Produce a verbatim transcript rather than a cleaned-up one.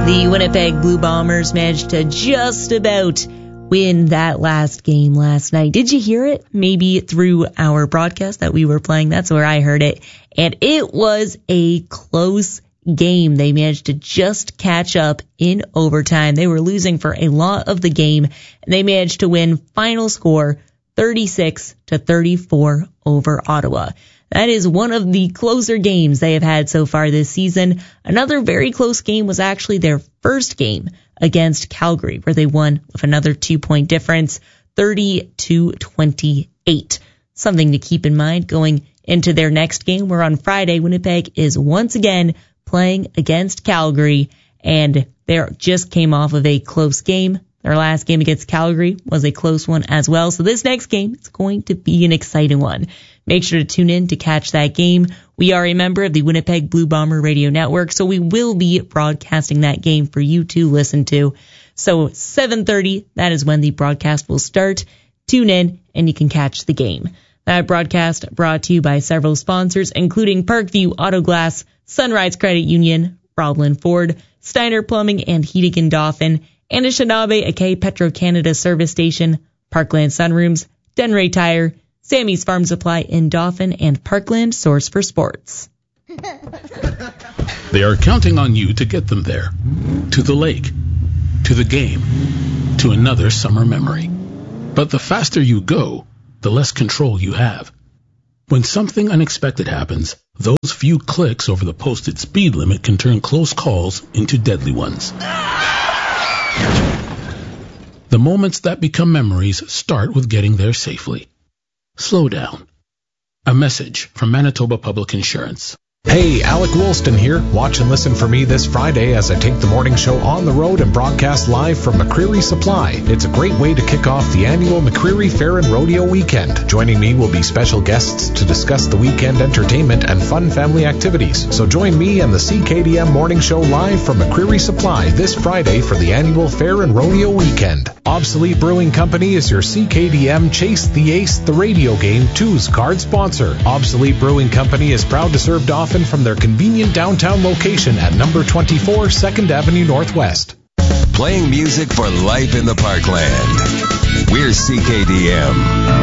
The Winnipeg Blue Bombers managed to just about win that last game last night. Did you hear it? Maybe through our broadcast that we were playing. That's where I heard it. And it was a close game. They managed to just catch up in overtime. They were losing for a lot of the game, and they managed to win final score thirty-six to thirty-four over Ottawa. That is one of the closer games they have had so far this season. Another very close game was actually their first game against Calgary, where they won with another two-point difference, thirty to twenty-eight. Something to keep in mind going into their next game, where on Friday, Winnipeg is once again playing against Calgary, and they just came off of a close game. Their last game against Calgary was a close one as well. So this next game is going to be an exciting one. Make sure to tune in to catch that game. We are a member of the Winnipeg Blue Bomber Radio Network, so we will be broadcasting that game for you to listen to. So seven thirty, that is when the broadcast will start. Tune in and you can catch the game. That broadcast brought to you by several sponsors, including Parkview Auto Glass, Sunrise Credit Union, Roblin Ford, Steiner Plumbing and Heating in Dauphin, Anishinaabe Ake Petro-Canada Service Station, Parkland Sunrooms, Denray Tire, Sammy's Farm Supply in Dauphin, and Parkland Source for Sports. They are counting on you to get them there. To the lake, to the game, to another summer memory. But the faster you go, the less control you have. When something unexpected happens, those few clicks over the posted speed limit can turn close calls into deadly ones. The moments that become memories start with getting there safely. Slow down. A message from Manitoba Public Insurance. Hey, Alec Woolston here. Watch and listen for me this Friday as I take the morning show on the road and broadcast live from McCreary Supply. It's a great way to kick off the annual McCreary Fair and Rodeo Weekend. Joining me will be special guests to discuss the weekend entertainment and fun family activities. So join me and the C K D M morning show live from McCreary Supply this Friday for the annual Fair and Rodeo Weekend. Obsolete Brewing Company is your C K D M Chase the Ace the Radio Game two's card sponsor. Obsolete Brewing Company is proud to serve Dauphin from their convenient downtown location at number twenty-four second Avenue Northwest. Playing music for life in the Parkland. We're C K D M.